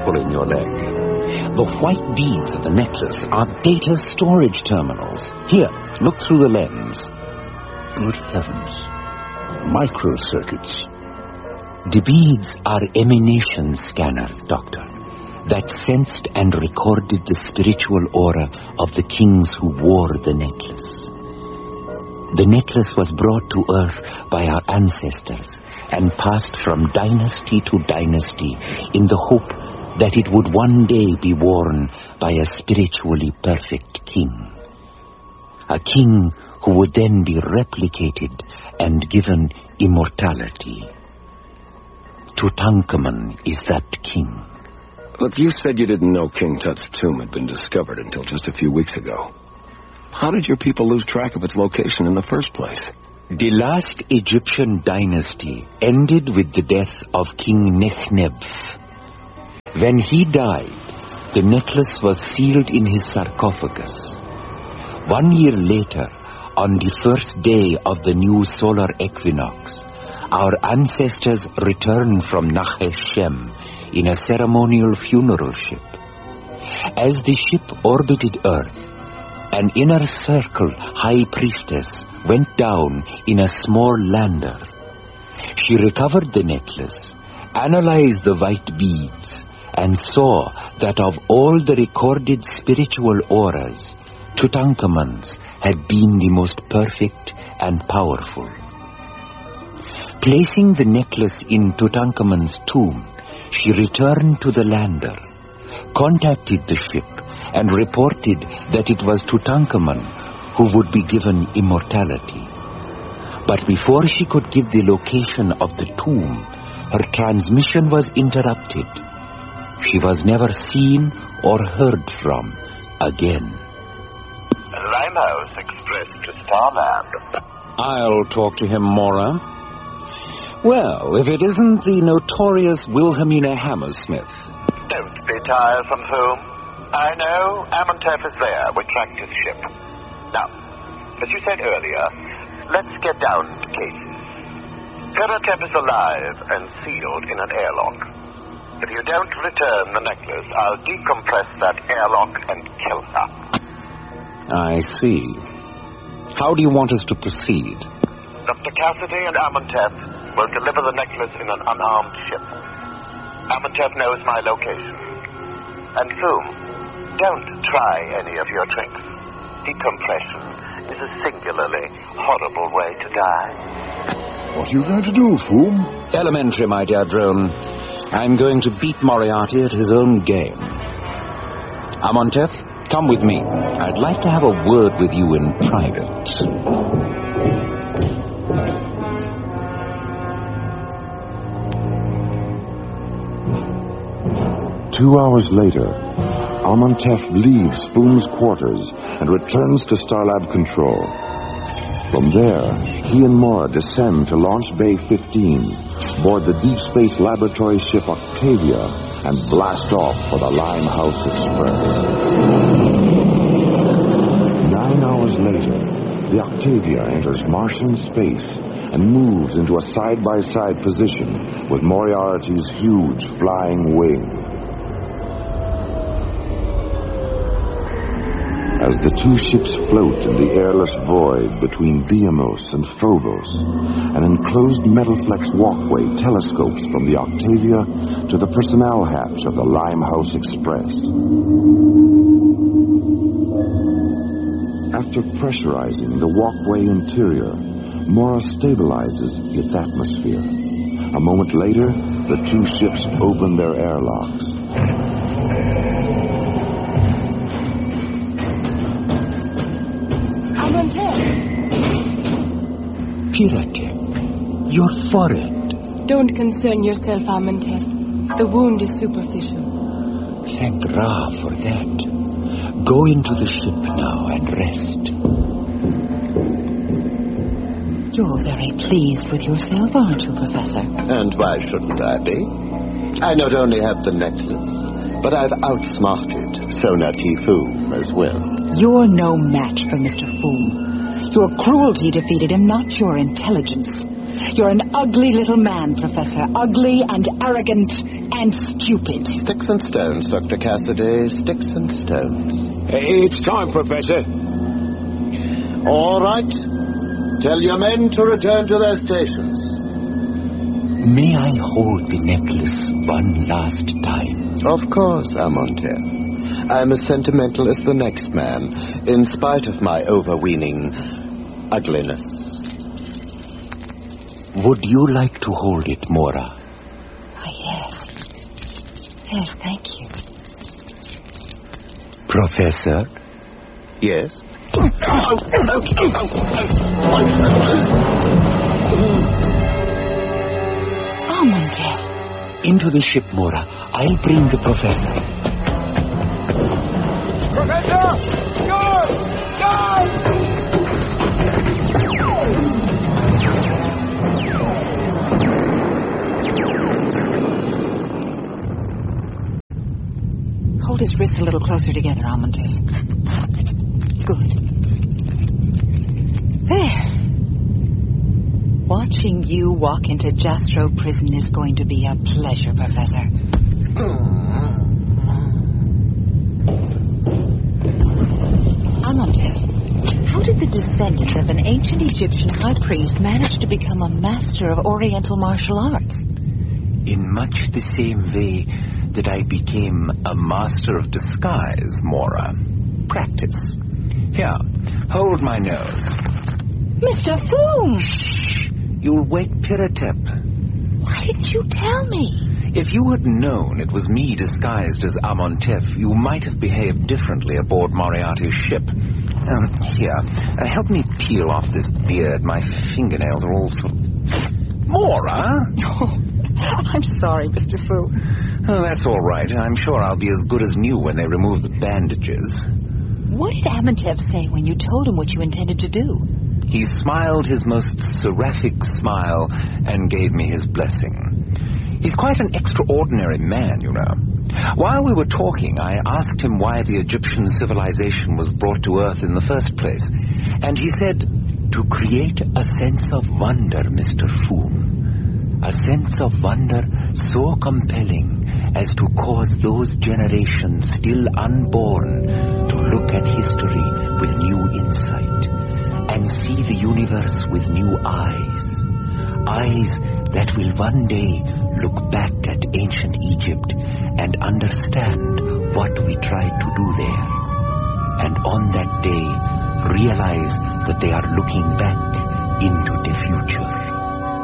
pulling your leg. The white beads of the necklace are data storage terminals. Here, look through the lens. Good heavens. Microcircuits. The beads are emanation scanners, Doctor, that sensed and recorded the spiritual aura of the kings who wore the necklace. The necklace was brought to Earth by our ancestors and passed from dynasty to dynasty in the hope that it would one day be worn by a spiritually perfect king. A king who would then be replicated and given immortality. Tutankhamun is that king. Look, you said you didn't know King Tut's tomb had been discovered until just a few weeks ago. How did your people lose track of its location in the first place? The last Egyptian dynasty ended with the death of King Nekhnebf. When he died, the necklace was sealed in his sarcophagus. 1 year later, on the first day of the new solar equinox, our ancestors returned from Naheshem in a ceremonial funeral ship. As the ship orbited Earth, an inner circle high priestess went down in a small lander. She recovered the necklace, analyzed the white beads, and saw that of all the recorded spiritual auras, Tutankhamun's had been the most perfect and powerful. Placing the necklace in Tutankhamun's tomb, she returned to the lander, contacted the ship, and reported that it was Tutankhamun who would be given immortality. But before she could give the location of the tomb, her transmission was interrupted. She was never seen or heard from again. Limehouse Express to Starland. I'll talk to him, Mora. Well, if it isn't the notorious Wilhelmina Hammersmith. Don't be tiresome, Whom. I know Amenhotep is there. We tracked his ship. Now, as you said earlier, let's get down to cases. Peratep is alive and sealed in an airlock. If you don't return the necklace, I'll decompress that airlock and kill her. I see. How do you want us to proceed? Dr. Cassidy and Amenhotep will deliver the necklace in an unarmed ship. Amenhotep knows my location. And Whom, don't try any of your tricks. Decompression is a singularly horrible way to die. What are you going to do, Foom? Elementary, my dear drone. I'm going to beat Moriarty at his own game. Amenhotep, come with me. I'd like to have a word with you in private. 2 hours later, Amenhotep leaves Foom's quarters and returns to Starlab Control. From there, he and Mora descend to Launch Bay 15, board the Deep Space Laboratory ship Octavia, and blast off for the Limehouse Express. 9 hours later, the Octavia enters Martian space and moves into a side-by-side position with Moriarty's huge flying wing. As the two ships float in the airless void between Deimos and Phobos, an enclosed metal-flex walkway telescopes from the Octavia to the personnel hatch of the Limehouse Express. After pressurizing the walkway interior, Mora stabilizes its atmosphere. A moment later, the two ships open their airlocks. Peratep, your forehead. Don't concern yourself, Amenhotep. The wound is superficial. Thank Ra for that. Go into the ship now and rest. You're very pleased with yourself, aren't you, Professor? And why shouldn't I be? I not only have the necklace, but I've outsmarted Sonati Foom as well. You're no match for Mr. Foom. Your cruelty defeated him, not your intelligence. You're an ugly little man, Professor. Ugly and arrogant and stupid. Sticks and stones, Dr. Cassidy. Sticks and stones. It's time, Professor. All right. Tell your men to return to their stations. May I hold the necklace one last time? Of course, Amontef. I'm as sentimental as the next man, in spite of my overweening ugliness. Would you like to hold it, Mora? Oh, yes. Yes, thank you. Professor? Yes? Amontef. Into the ship, Mora. I'll bring the professor. Professor! Guards! Guards! Hold his wrists a little closer together, Amontef. Good. There. Watching you walk into Jastro prison is going to be a pleasure, Professor. Amontef, how did the descendant of an ancient Egyptian high priest manage to become a master of Oriental martial arts? In much the same way that I became a master of disguise, Mora. Practice. Here, hold my nose. Mr. Foom! You'll wake Piratep. Why didn't you tell me? If you had known it was me disguised as Amontef, you might have behaved differently aboard Moriarty's ship. Here, help me peel off this beard. My fingernails are all sort of... Mora? Oh, I'm sorry, Mr. Fu. Oh, that's all right. I'm sure I'll be as good as new when they remove the bandages. What did Amontef say when you told him what you intended to do? He smiled his most seraphic smile and gave me his blessing. He's quite an extraordinary man, you know. While we were talking, I asked him why the Egyptian civilization was brought to Earth in the first place. And he said, to create a sense of wonder, Mr. Foom. A sense of wonder so compelling as to cause those generations still unborn to look at history with new insight and see the universe with new eyes. Eyes that will one day look back at ancient Egypt and understand what we tried to do there. And on that day, realize that they are looking back into the future.